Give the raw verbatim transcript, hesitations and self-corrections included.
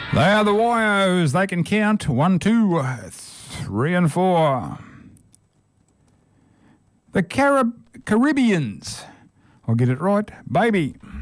They are the Wyos. They can count one, two, three, and four. The Carib- Caribbeans. I'll get it right. Baby.